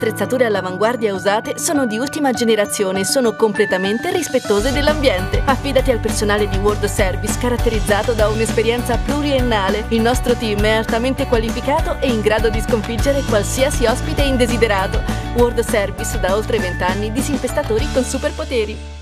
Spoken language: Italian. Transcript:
Attrezzature all'avanguardia usate sono di ultima generazione e sono completamente rispettose dell'ambiente. Affidati al personale di World Service caratterizzato da un'esperienza pluriennale. Il nostro team è altamente qualificato e in grado di sconfiggere qualsiasi ospite indesiderato. World Service, da oltre 20 anni, disinfestatori con superpoteri.